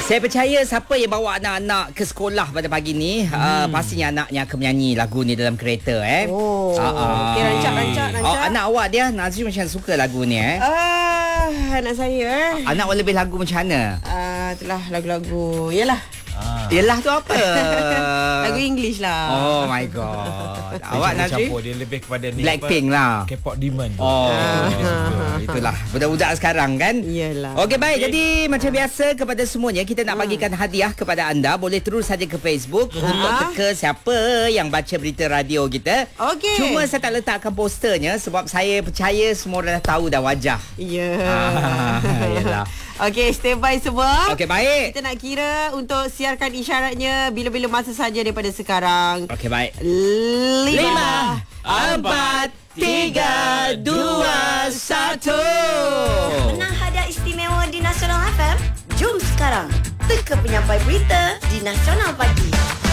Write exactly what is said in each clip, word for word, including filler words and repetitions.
Saya percaya siapa yang bawa anak-anak ke sekolah pada pagi ni, hmm. uh, pastinya anaknya akan menyanyi lagu ni dalam kereta eh. Oh. Uh, uh. Okey, rancak rancak rancak. Oh, anak awak dia Nazri macam suka lagu ni eh. Ah, uh, anak saya eh. Anak awak lebih lagu macam mana? Ah, uh, itulah lagu-lagu. Yalah. Ah. Yelah tu apa? Lagu English lah. Oh my god. Awak Nazri? Dia lebih kepada ni Blackpink lah. K-pop demand. Oh, ah. Itulah budak-budak sekarang kan. Iyalah. Okey baik, okay. Jadi macam biasa kepada semuanya kita nak bagikan hadiah kepada anda. Boleh terus saja ke Facebook ha? untuk teka siapa yang baca berita radio kita. Okey. Cuma saya tak letakkan posternya sebab saya percaya semua orang dah tahu dah wajah. Ya. Ah, yalah. Okey, stay by semua. Okey, baik. Kita nak kira untuk siarkan isyaratnya bila-bila masa saja daripada sekarang. Okey, baik. Lima, Lima empat, tiga, dua, satu. Menang hadiah istimewa di Nasional F M? Jom sekarang. Teka penyampai berita di Nasional Pagi.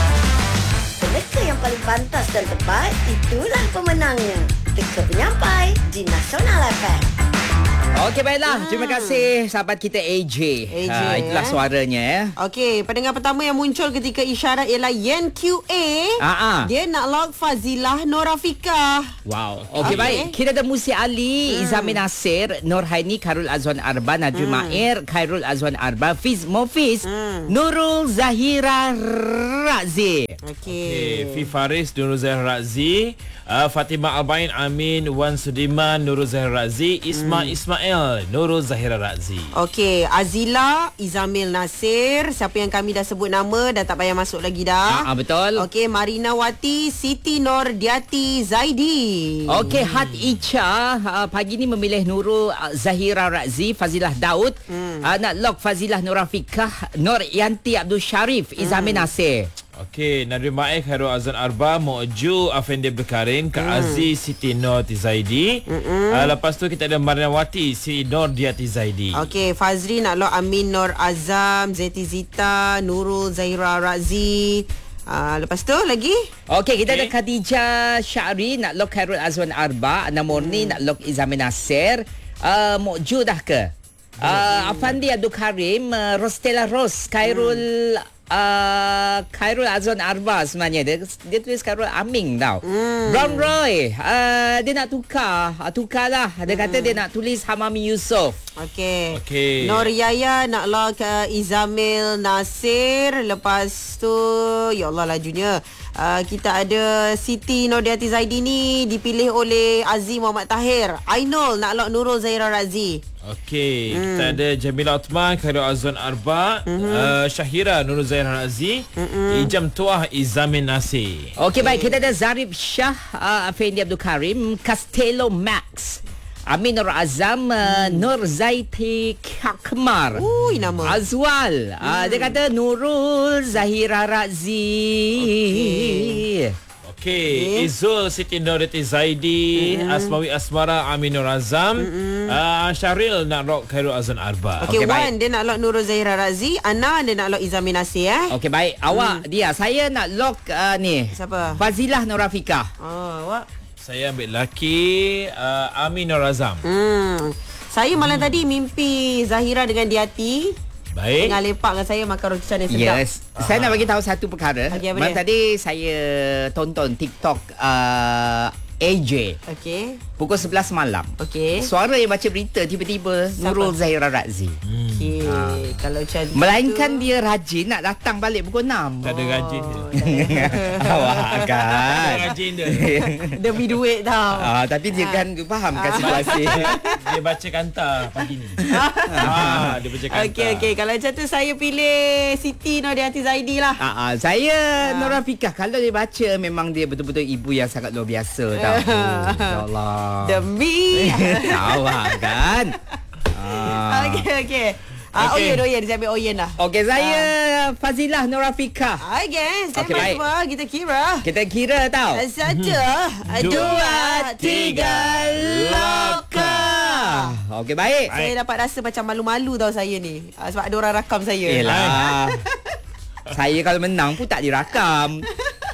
Peneka yang paling pantas dan tepat, itulah pemenangnya. Teka penyampai di Nasional F M. Okey baiklah, hmm. terima kasih sahabat kita A J. A J ha, itulah eh? suaranya ya. Okey, pendengar pertama yang muncul ketika isyarat ialah Yen Q A. Ha-ha. Dia nak log Fazilah Norafika. Wow. Okey okay. Okey. baik. Kita ada Musi Ali, hmm. Izamin Nasir, Nur Haini, Khairul Azwan Arba, Najib hmm. Mair, Khairul Azwan Arba, Fiz Mofiz, hmm. Nurul Zahira Razi. Okey. Okay. Fi Faris, Nurul Zahira Razi, uh, Fatimah Albain, Amin, Wan Sudiman, Nurul Zahira Razi, Isma hmm. Ismail, Nurul Zahira Razi. Okey, Azila, Izamil Nasir, siapa yang kami dah sebut nama dah tak payah masuk lagi dah. Ah, betul. Okey, Marina Wati, Siti Nur Diati Zaidi. Okey, Hat Icha uh, pagi ni memilih Nurul uh, Zahira Razi, Fazilah Daud, hmm. uh, nak log Fazilah Nurafikah, Nur Yanti Abdul Sharif, Izamin hmm. Nasir. Okey, Nadri Ma'ik, Khairul Azan Arba, Mu'ju, Afendi Abdul Karim, Kak mm. Aziz, Siti Nur Tizaidi. Uh, lepas tu kita ada Marnawati, Siti Nur Diati Zaidi. Okey, Fazri nak log Amin Nur Azam, Zeti Zita, Nurul Zahira Razi. Uh, lepas tu lagi? Okey, kita okay. ada Khadijah Syari nak log Khairul Azwan Arba, Ana Murni mm. nak log Izamin Nasir. Uh, Mu'ju dah ke? Uh, mm. Afandi Abdul Karim, uh, Rostella Ros, Khairul... Mm. Uh, Khairul Azwan Arba sebenarnya dia, dia tulis Khairul Aming tau. hmm. Brown Roy uh, dia nak tukar uh, Tukar lah. Dia hmm. kata dia nak tulis Hamami Yusof. Okey. Okay. Nur Yaya nak log uh, Izamil Nasir. Lepas tu ya Allah lajunya uh, kita ada Siti Nordiati Zaidi ni dipilih oleh Azim Muhammad Tahir. Ainul nak log Nurul Zahira Razi. Okey, hmm. kita ada Jamila Uthman, Khairul Azwan Arba, mm-hmm. uh, Syahira Nurul Zahira Razi, mm-hmm. Ijam Tuah, Izamin Nasir. Okey, okay. baik, kita ada Zarif Shah, uh, Afendi Abdul Karim, Castello Max, Amin Nur Azam, uh, hmm. Nur Zaiti Kakmar, Ui, nama Azwal, hmm. uh, dia kata Nurul Zahira Razi. Okey. Okey, okay. Izul Siti Nurati Zaidi, mm-hmm. Asmawi Asmara, Amin Nur Azam, mm-hmm. uh, Syaril nak log Khairul Azan Arba. Okey, okay, okay, Wan dia nak log Nurul Zahira Razi, Ana dia nak log Izamin Nasir eh. Okey, baik. Awak hmm. dia, saya nak log uh, ni. Siapa? Fazilah Nurafikah. Oh, awak. Saya ambil lelaki uh, Amin Nur Azam. Hmm. Saya malam hmm. tadi mimpi Zahira dengan Diati. Baik. Tengah lepak dengan saya makan roti canai sedap. Yes. Aha. Saya nak bagi tahu satu perkara. Okay, malam tadi saya tonton TikTok uh, A J. Okey. Pukul sebelas malam. Okey. Suara yang baca berita tiba-tiba Nurul Zahira Razi. Hmm. Okey. Ha. Kalau macam melainkan tu, dia rajin nak datang balik pukul enam. Tak ada rajin dia. Awak kan. Rajin dia. Demi duit tau. Ah, tapi dia kan faham kan situasi. Dia baca kanta pagi ni. ah, dia baca kanta. Okey okey, kalau macam tu saya pilih Siti Nordiati Zaidi lah. Ah, ah, saya ah. Nurafikah. Kalau dia baca memang dia betul-betul ibu yang sangat luar biasa tau. InsyaAllah. Demi awak kan. Ah. Okey okey. Ah, okay. Oyen, Oyen. Dia ambil Oyen lah. Okey, saya uh. Fazilah Nurafikah. Okay, stand okay, by semua. Kita kira. Kita kira tau. Satu, hmm. dua, tiga, loka. Okey, baik. Saya dapat rasa macam malu-malu tau saya ni. Sebab ada orang rakam saya. Yelah. Saya kalau menang pun tak dirakam.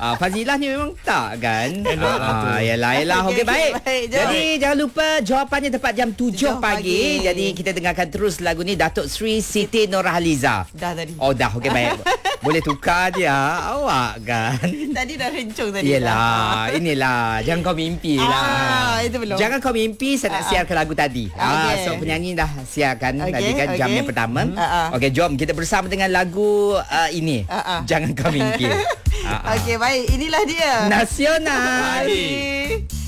Ah, Fazilah ni memang tak kan? Elok lah tu. Ah, yalah, yalah. Okey, Okey, baik. baik, jom. Jadi jangan lupa jawapannya tepat jam tujuh tujuh pagi. pagi. Jadi kita dengarkan terus lagu ni Datuk Sri Siti Nurhaliza. Dah tadi. Oh dah, okey baik. Boleh tukar je ah. Awak kan. Tadi dah rencung tadi. Yelah, inilah. Jangan kau mimpi lah. Ah, itu belum. Jangan kau mimpi saya nak Ah, ah. siarkan lagu tadi. Ah, Okey. so penyanyi dah siarkan Okey, tadi kan jam okey. yang pertama. Ah, ah. Okey, jom kita bersama dengan lagu uh, ini. Ah, ah. Jangan kau mimpi. Ah, ah. Okey, baik. Inilah dia. Nasional. Baik.